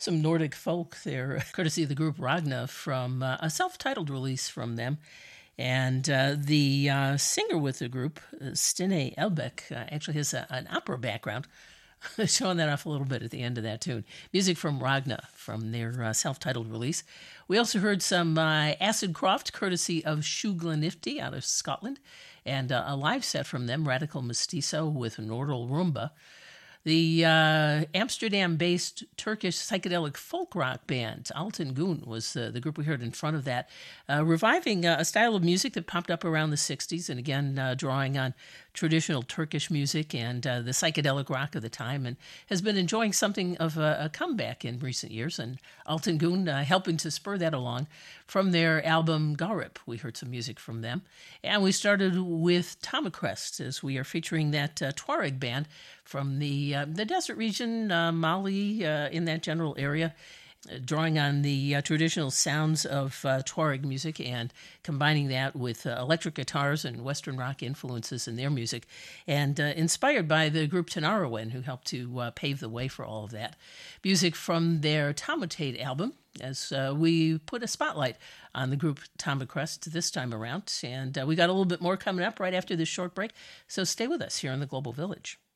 Some Nordic folk there, courtesy of the group Ragna from a self-titled release from them. And the singer with the group, Stine Elbeck, actually has an opera background, showing that off a little bit at the end of that tune. Music from Ragna from their self-titled release. We also heard some Acid Croft, courtesy of Shughla out of Scotland, and a live set from them, Radical Mestizo with Nordal Rumba. The Amsterdam-based Turkish psychedelic folk rock band, Altın Gün, was the group we heard in front of that, reviving a style of music that popped up around the 60s, and again, drawing on traditional Turkish music and the psychedelic rock of the time, and has been enjoying something of a comeback in recent years, and Altın Gün helping to spur that along. From their album Garip, we heard some music from them. And we started with Tamacrest, as we are featuring that Tuareg band from the desert region, Mali, in that general area, drawing on the traditional sounds of Tuareg music and combining that with electric guitars and Western rock influences in their music, and inspired by the group Tanarawen, who helped to pave the way for all of that. Music from their Tamutate album, as we put a spotlight on the group Tamacrest this time around. And we got a little bit more coming up right after this short break, so stay with us here on the Global Village.